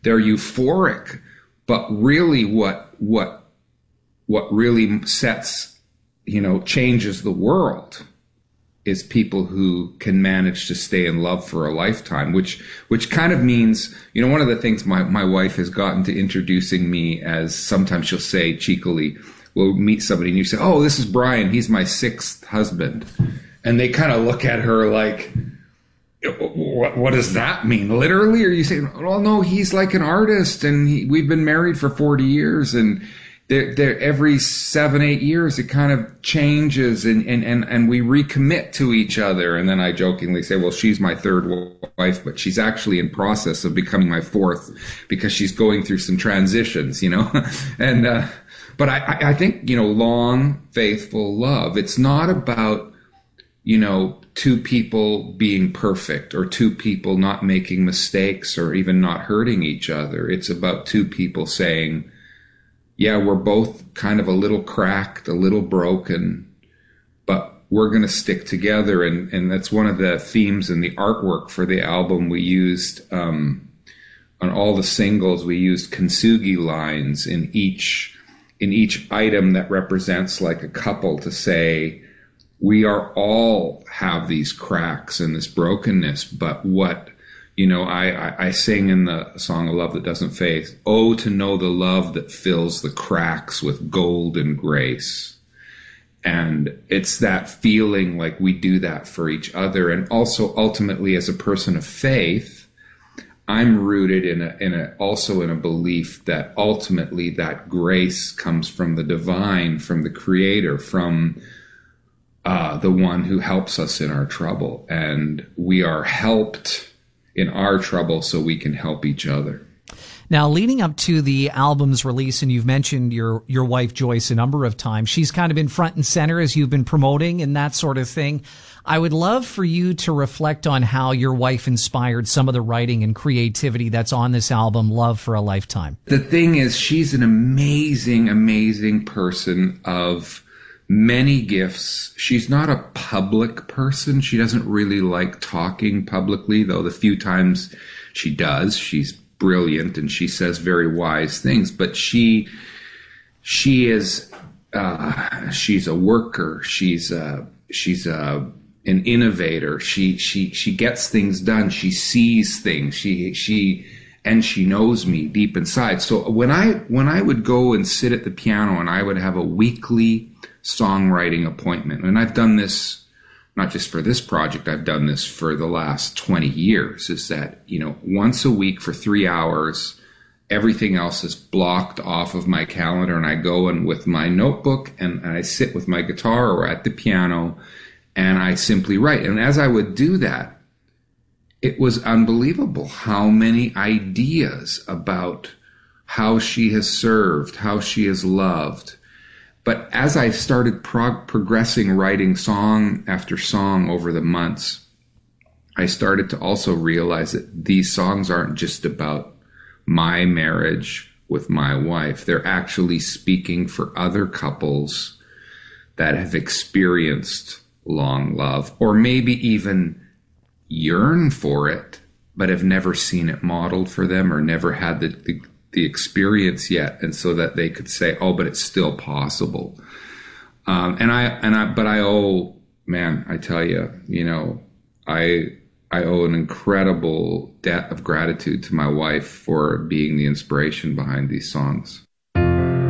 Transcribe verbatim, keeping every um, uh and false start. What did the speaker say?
they're euphoric. But really what, what, what really sets, you know, changes the world is people who can manage to stay in love for a lifetime, which, which kind of means, you know, one of the things my, my wife has gotten to introducing me as, sometimes she'll say cheekily, we'll meet somebody and you say, oh, this is Brian. He's my sixth husband. And they kind of look at her like, what, what does that mean? Literally? Or you say, well, no, he's like an artist and he, we've been married for forty years and they're, they're, every seven, eight years, it kind of changes and, and, and, and we recommit to each other. And then I jokingly say, well, she's my third wife, but she's actually in process of becoming my fourth because she's going through some transitions, you know? and, uh, but I, I think, you know, long, faithful love, it's not about, you know, two people being perfect or two people not making mistakes or even not hurting each other. It's about two people saying, yeah, we're both kind of a little cracked, a little broken, but we're going to stick together. And, and that's one of the themes in the artwork for the album. We used, um, on all the singles, we used kintsugi lines in each, in each item that represents like a couple to say, we are all have these cracks and this brokenness, but what, you know, I, I, I sing in the song A Love That Doesn't Fade, oh, to know the love that fills the cracks with gold and grace. And it's that feeling like we do that for each other. And also ultimately as a person of faith, I'm rooted in a, in a, also in a belief that ultimately that grace comes from the divine, from the creator, from uh, the one who helps us in our trouble. And we are helped in our trouble so we can help each other. Now, leading up to the album's release, and you've mentioned your, your wife, Joyce, a number of times, she's kind of been front and center as you've been promoting and that sort of thing. I would love for you to reflect on how your wife inspired some of the writing and creativity that's on this album, Love for a Lifetime. The thing is, she's an amazing, amazing person of many gifts. She's not a public person. She doesn't really like talking publicly, though the few times she does, she's brilliant and she says very wise things. But she, she is, uh, she's a worker. She's a, she's a, an innovator. She, she, she gets things done. She sees things. She, she, and she knows me deep inside. So when I, when I would go and sit at the piano and I would have a weekly songwriting appointment. And I've done this not just for this project, I've done this for the last twenty years, is that, you know, once a week for three hours, everything else is blocked off of my calendar and I go in with my notebook and I sit with my guitar or at the piano and I simply write. And as I would do that, it was unbelievable how many ideas about how she has served, how she has loved. But as I started prog- progressing, writing song after song over the months, I started to also realize that these songs aren't just about my marriage with my wife. They're actually speaking for other couples that have experienced long love, or maybe even yearn for it, but have never seen it modeled for them or never had the, the the experience yet, and so that they could say, oh, but it's still possible. Um, and I, and I, but I owe, man, I tell you, you know, I, I owe an incredible debt of gratitude to my wife for being the inspiration behind these songs.